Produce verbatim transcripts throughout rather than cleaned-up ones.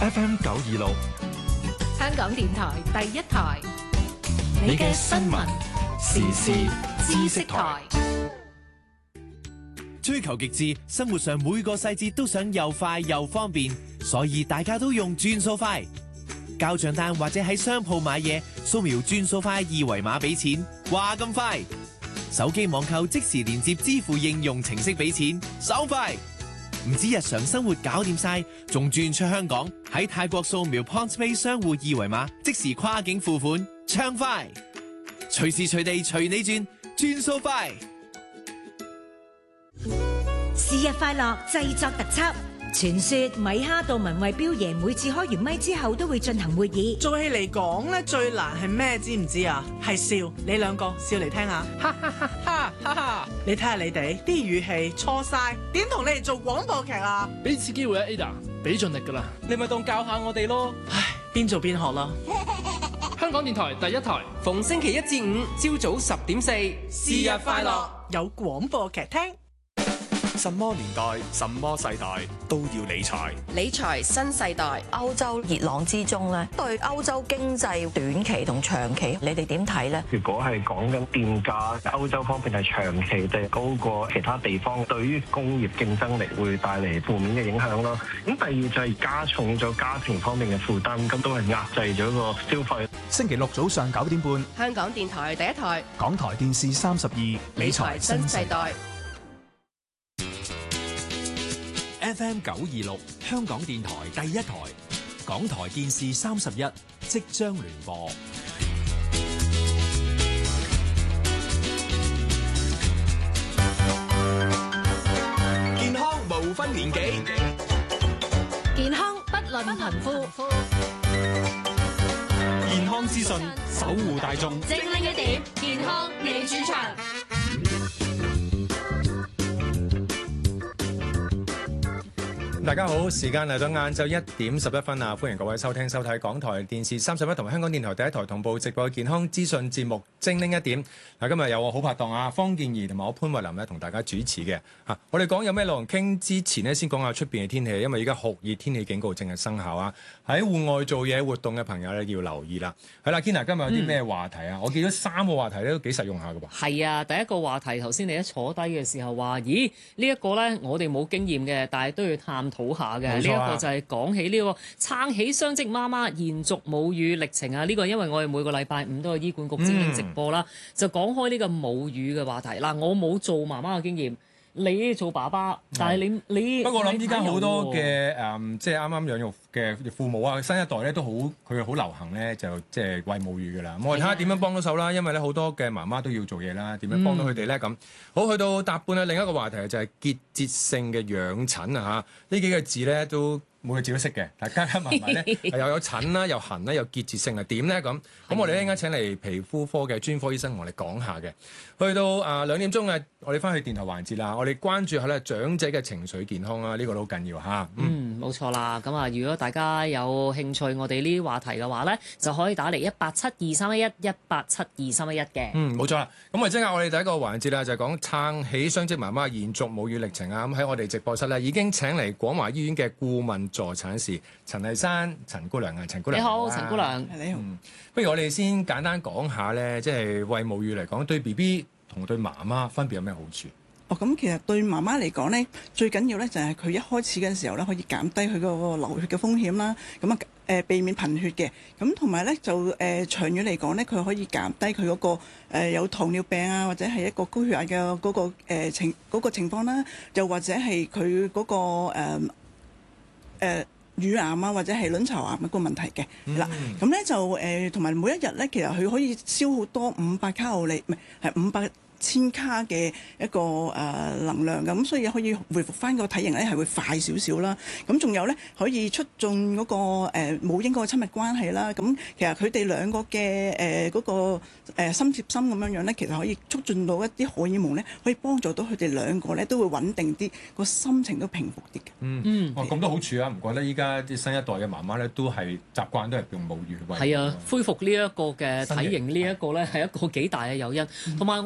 F M 九二六， 香港電台第一台， 你嘅新聞時事知識台。 追求極致，生活上每個細節都想又快又方便，所以大家都用轉數快。交賬單或者喺商鋪買嘢，掃描轉數快二維碼俾錢，話咁快。手機網購即時連接支付應用程式俾錢，爽快。唔止日常生活搞掂晒，仲轉出香港，喺泰國掃描 PointsPay 商戶二維碼，即時跨境付款，暢快。隨時隨地隨你轉，轉數快。 是日快樂製作特輯。傳說米哈杜文慧彪爺每次開完咪之後都會進行會議。 做戲嚟講咧，最難係咩？知唔知啊？係笑。你兩個笑嚟聽下，哈哈哈哈哈哈！你睇下你哋啲語氣錯晒，點同你哋做廣播劇啊？ 俾次機會啊 Ada， 俾盡力噶啦， 你咪當教下我哋咯。 唉，邊做邊學啦。 香港電台第一台， 逢星期一至五朝早十點四，是日快樂， 有廣播劇聽。 什麼年代、什麼世代都要理財。 理財新世代， 歐洲熱浪之中咧，對歐洲經濟短期同長期，你哋點睇咧？ 如果係講緊電價，歐洲方面係長期地高過其他地方，對於工業競爭力會帶嚟負面嘅影響咯。咁第二就係加重咗家庭方面嘅負擔，咁都係壓制咗個消費。 星期六早上九點半， 香港電台第一台， 港台電視三十二， 理財新世代。 F M 九二六，香港電台第一台，港台電視三十一即將聯播。 健康無分年紀， 健康不論貧富， 健康資訊守護大眾。 精靈一點，健康你主場。 大家好，時間嚟到晏晝一點十一分啊！歡迎各位收聽收睇港台電視三十一同埋香港電台第一台同步直播嘅健康資訊節目《精靈一點》。嗱，今日有我好拍檔啊，方健儀同埋我潘慧琳咧，同大家主持嘅嚇。我哋講有咩內容傾之前呢，先講下出邊嘅天氣，因為而家酷熱天氣警告正係生效啊！喺戶外做嘢活動嘅朋友咧，要留意啦。係啦，Kina，今日有啲咩話題啊？嗯、我見咗三個話題咧，都幾實用下嘅喎。 係啊，第一個話題頭先你一坐低嘅時候話，咦，呢、這、一個咧我哋冇經驗嘅，但係都要探討下嘅。呢一個就係講起呢個撐起雙職媽媽延續母乳歷程啊！呢、這個因為我哋每個禮拜五都有醫管局精靈直播啦，嗯、就講開呢個母乳嘅話題。嗱，我冇做媽媽嘅經驗，你做爸爸，但係你你不過我諗依家好多嘅誒、嗯，即係啱啱養育嘅父母啊，新一代咧都好，佢好流行咧，就即係餵母乳㗎啦。我哋睇下點樣幫到手啦，因為咧好多嘅媽媽都要做嘢啦，點樣幫到佢哋咧咁。嗯、好，去到搭半咧，另一個話題就係結節性嘅養疹啊嚇，呢幾個字咧都每個字都識嘅，但加加埋埋咧又有疹啦，又痕啦，又結節性係點咧咁？咁我哋咧應該請嚟皮膚科嘅專科醫生同我哋講下嘅。去到啊兩點鐘啊，我哋翻去電台環節啦，我哋關注下咧長者嘅情緒健康啊，呢、這個都好緊要嚇。 嗯，冇、嗯、錯啦。咁啊，如果大家有興趣我哋呢啲話題嘅話咧，就可以打嚟一八七二三一一一八七二三一一嘅。 嗯，冇錯啦。咁啊，即刻我哋第一個環節啦，就係講撐起雙職媽媽延續母乳歷程啊。咁喺我哋直播室咧已經請嚟廣華醫院嘅顧問助產士陳麗珊陳姑娘啊，陳姑娘。 你好，陳姑娘。 你好。 嗯，不如我哋先簡單講下咧，即係餵母乳嚟講，對 B B 同對媽媽分別有咩好處？ 哦，咁其實對媽媽嚟講咧，最緊要咧就係佢一開始嘅時候咧，可以減低佢個流血嘅風險啦。咁啊誒，避免貧血嘅。咁同埋咧就誒、呃、長遠嚟講咧，佢可以減低佢嗰、那個、呃、有糖尿病啊，或者係一個高血壓嘅嗰、那個、呃、情嗰、那個、情況啦。又或者係佢嗰個誒、呃呃乳癌啊，或者係卵巢癌一個問題嘅，嗱、嗯，咁咧就誒，同、呃、埋每一日咧，其實佢可以消耗多五百卡路里，唔係係五百千卡嘅一個誒、呃、能量嘅，咁所以可以回復翻個體型咧係會快少少啦。咁仲有咧可以促進嗰、那個誒、呃、母嬰嗰個親密關係啦。咁其實佢哋兩個嘅誒嗰個誒心貼心咁樣樣咧，其實可以促進到一啲荷爾蒙咧，可以幫助到佢哋兩個咧都會穩定啲，個心情都平復啲嘅。 嗯嗯，哦咁多好處啊！唔覺得依家啲新一代嘅媽媽咧都係習慣都係用母乳餵。 係啊，恢復呢一個嘅體型呢一個咧係一個幾大嘅誘因，同埋、嗯、我哋成日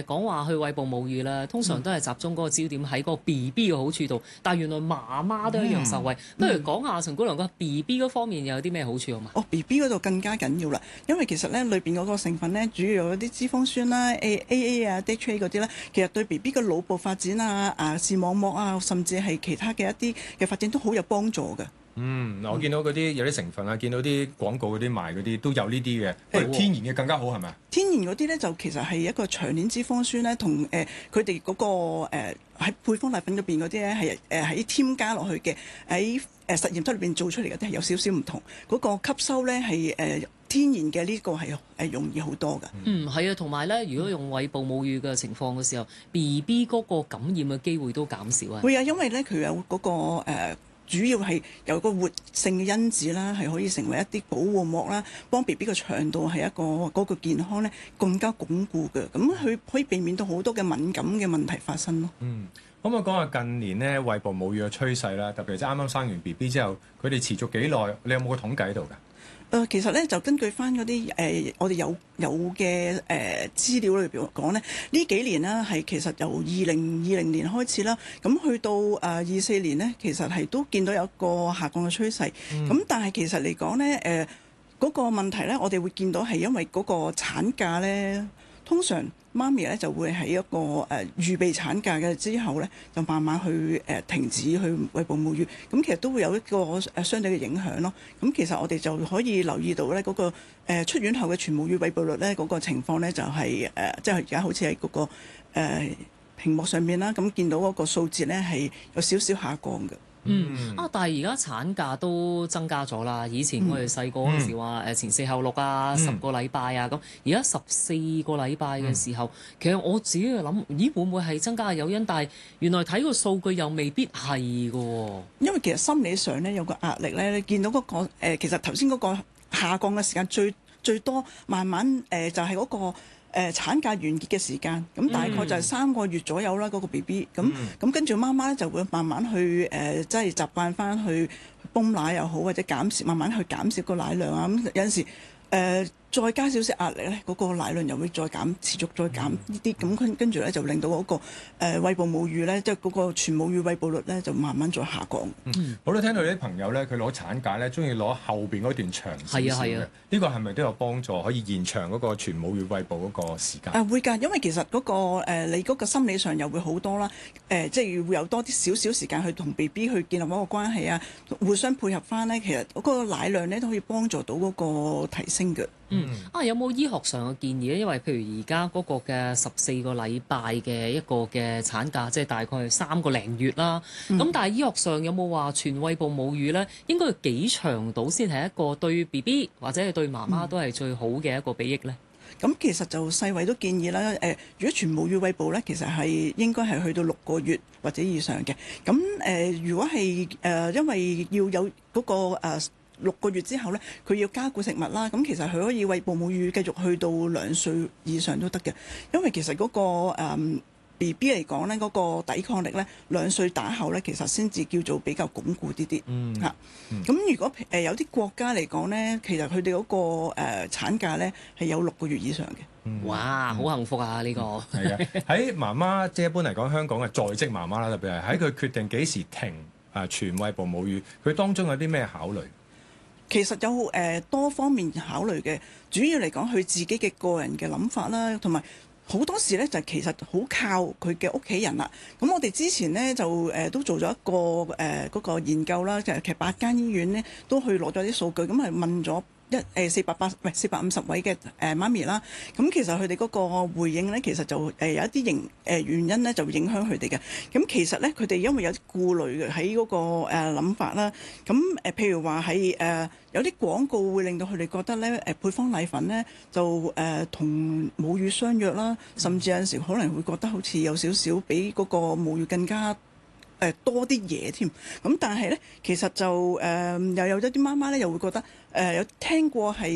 講話去餵哺母乳啦，通常都係集中嗰個焦點喺個 B B 嘅好處度，但係原來媽媽都一樣受惠。不如講下陳姑娘個 B B 嗰方面又有啲咩好處好嘛？ 哦 ，B B 嗰度更加緊要啦，因為其實咧裏邊嗰個成分咧，主要有啲脂肪酸啦、A A A 啊、D H A 嗰啲咧，其實對 B B 嘅腦部發展啊、牙視網膜啊，甚至係其他嘅一啲嘅發展都好有幫助嘅。 嗯，嗱，我見到嗰啲有啲成分啊，見到啲廣告嗰啲賣嗰啲都有呢啲嘅，不過天然嘅更加好係咪？ 天然嗰啲咧就其實係一個長鏈脂肪酸咧，同誒佢哋嗰個誒喺、呃、配方奶粉入邊嗰啲咧係誒喺添加落去嘅，喺誒實驗室裏邊做出嚟嘅都係有少少唔同，嗰、嗰個吸收咧係誒天然嘅呢個係係容易好多㗎。 嗯，係啊，同埋咧，如果用餵哺母乳嘅情況嘅時候 ，B B 嗰個感染嘅機會都減少啊。 會啊，因為咧佢有嗰、嗰個、呃主要係有個活性嘅因子啦，係可以成為一啲保護膜啦，幫 B B 個腸道係一個嗰、嗰個健康咧更加鞏固嘅，咁佢可以避免到好多嘅敏感嘅問題發生咯。 嗯，可唔可以講下近年咧餵哺母乳嘅趨勢啦？特別係啱啱生完 B B 之後，佢哋持續幾耐？你有冇個統計喺度㗎？ 誒、呃、其實咧就根據翻嗰啲誒我哋有有嘅誒、呃、資料裏邊講咧，呢幾年呢係其實由二零二零年開始啦，咁去到誒二四年呢，其實係都見到有一個下降嘅趨勢。咁、嗯、但係其實嚟講咧，誒、呃、嗰、那個問題咧，我哋會見到係因為嗰個產假咧，通常媽咪咧就會喺一個誒、呃、預備產假嘅之後咧，就慢慢去誒、呃、停止去餵哺母乳，咁其實都會有一個誒相對嘅影響咯。咁其實我哋就可以留意到咧、那、嗰個、呃、出院後嘅全母乳餵哺率咧嗰、那個情況咧就係、是、誒，即係而家好似喺嗰個、呃、屏幕上面啦，咁見到嗰個數字咧係有少少下降嘅。 嗯啊，但係而家產假都增加咗啦。以前我哋細個嗰陣時話誒前四後六啊，十、嗯、個禮拜啊咁。而家十四個禮拜嘅時候，嗯、其實我自己就諗，咦會唔會係增加嘅誘因？但係原來睇個數據又未必係嘅喎。因為其實心理上咧有個壓力咧，你見到嗰、嗰個、呃、其實頭先嗰個下降嘅時間最最多，慢慢誒、呃、就係、係、嗰、嗰個。誒、呃、產假完結嘅時間，咁大概就係三個月左右啦。嗰、那個 B B， 咁咁跟住媽媽咧就會慢慢去誒，即係習慣翻去泵奶又好，或者減少慢慢去減少個奶量啊。咁有陣時誒、呃、再加少少壓力咧，嗰、那個奶量又會再減，持續再減呢啲，咁跟跟住咧就令到嗰、那個誒、呃、餵哺母乳咧，即係嗰個全母乳餵哺率咧就慢慢再下降。 嗯，我都聽到啲朋友咧，佢攞產假咧，中意攞後邊嗰段長少少嘅。呢個係咪都有幫助，可以延長嗰個全母乳餵哺嗰個時間？ 啊，會㗎，因為其實嗰、那個、呃、你嗰個心理上又會好多啦。誒、呃，即係會有多啲少少時間去同 B B 去建立一個關係啊，互相配合翻咧，其實嗰個奶量咧都可以幫助到嗰個提升嘅。 嗯，啊有冇醫學上嘅建議咧？因為譬如而家嗰個嘅十四個禮拜嘅一個嘅產假，即係大概係三個零月啦。咁、嗯、但係醫學上有冇話全餵哺母乳咧，應該要幾長到先係一個對 B B 或者係對媽媽都係最好嘅一個裨益咧？ 咁、嗯、其實就世衛都建議啦，誒、呃，如果全母乳餵哺咧，其實係應該係去到六個月或者以上嘅。咁誒、呃，如果係誒、呃，因為要有嗰、那個、呃六個月之後咧，佢要加固食物啦。咁其實佢可以餵哺母乳繼續去到兩歲以上都得嘅，因為其實嗰、嗰個、嗯、B B 嚟講咧，嗰、嗰個抵抗力咧，兩歲打後咧，其實先至叫做比較鞏固啲啲。嗯，嚇、嗯。咁如果誒、呃、有啲國家嚟講咧，其實佢哋嗰個誒、呃、產假咧係有六個月以上嘅。 嗯、哇，好幸福啊！呢、嗯呢個係啊，喺媽媽即係一般嚟講，香港嘅在職媽媽啦，特別係喺佢決定幾時停啊全餵哺母乳，佢當中有啲咩考慮？ 其實有誒、呃、多方面考慮嘅，主要嚟講佢自己嘅個人嘅諗法啦，同埋好多時咧就其實好靠佢嘅屋企人啦。咁我哋之前咧就誒、呃、都做咗一個誒嗰、呃那個研究啦，就係其實八間醫院咧都去攞咗啲數據，咁係問咗一誒四百八唔係四百五十位嘅誒媽咪啦。咁其實佢哋嗰個回應咧，其實就誒有一啲影誒原因咧，就會影響佢哋嘅。咁其實咧，佢哋因為有啲顧慮嘅喺嗰個誒諗法啦。咁誒譬如話喺誒有啲廣告會令到佢哋覺得咧誒配方奶粉咧就誒同、呃、母乳相約啦，甚至有陣時可能會覺得好似有少少比嗰個母乳更加。誒、呃、多啲嘢添，咁但係咧，其實就誒、呃、又有一啲媽媽咧，又會覺得誒、呃、有聽過係